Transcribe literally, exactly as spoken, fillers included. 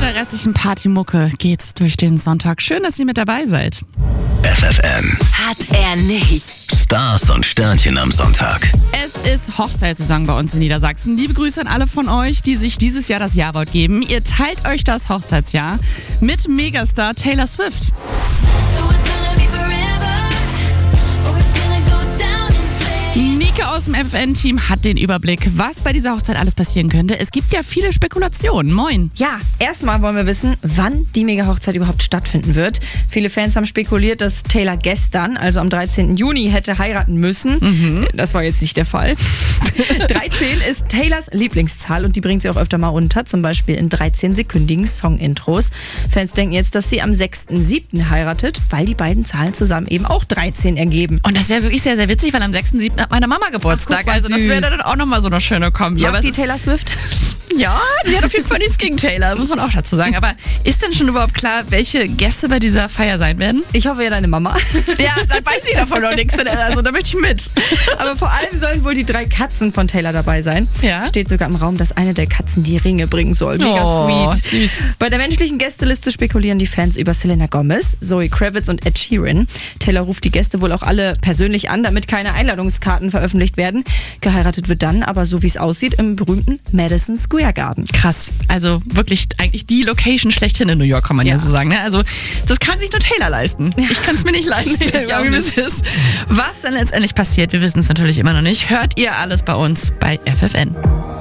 der restlichen Partymucke geht's durch den Sonntag. Schön, dass ihr mit dabei seid. F F M. Hat er nicht. Stars und Sternchen am Sonntag. Es ist Hochzeitssaison bei uns in Niedersachsen. Liebe Grüße an alle von euch, die sich dieses Jahr das Jawort geben. Ihr teilt euch das Hochzeitsjahr mit Megastar Taylor Swift. Nike aus dem F F N-Team hat den Überblick, was bei dieser Hochzeit alles passieren könnte. Es gibt ja viele Spekulationen. Moin. Ja, erstmal wollen wir wissen, wann die Mega-Hochzeit überhaupt stattfinden wird. Viele Fans haben spekuliert, dass Taylor gestern, also am dreizehnten Juni, hätte heiraten müssen. Mhm. Das war jetzt nicht der Fall. dreizehn ist Taylors Lieblingszahl und die bringt sie auch öfter mal unter, zum Beispiel in dreizehn-sekündigen Song-Intros. Fans denken jetzt, dass sie am sechsten siebten heiratet, weil die beiden Zahlen zusammen eben auch dreizehn ergeben. Und das wäre wirklich sehr, sehr witzig, weil am sechsten siebten hat meine Mama Geburtstag. Ach, also das wäre dann auch nochmal so eine schöne Kombi. Mag Aber die es ist- Taylor Swift? Ja, sie hat auf jeden Fall nichts gegen Taylor, muss man auch dazu sagen. Aber ist denn schon überhaupt klar, welche Gäste bei dieser Feier sein werden? Ich hoffe ja deine Mama. Ja, dann weiß ich davon noch nichts. Also da möchte ich mit. Aber vor allem sollen wohl die drei Katzen von Taylor dabei sein. Ja. Es steht sogar im Raum, dass eine der Katzen die Ringe bringen soll. Mega Oh, sweet. süß. Bei der menschlichen Gästeliste spekulieren die Fans über Selena Gomez, Zoe Kravitz und Ed Sheeran. Taylor ruft die Gäste wohl auch alle persönlich an, damit keine Einladungskarten veröffentlicht werden. Geheiratet wird dann aber, so wie es aussieht, im berühmten Madison Square Garden. Krass. Also wirklich eigentlich die Location schlechthin in New York, kann man ja, Ja. so sagen. Ne? Also das kann sich nur Taylor leisten. Ich kann es mir nicht leisten. Nee, ich auch Wie nicht. es ist. Was dann letztendlich passiert, wir wissen es natürlich immer noch nicht. Hört ihr alles bei uns bei F F N.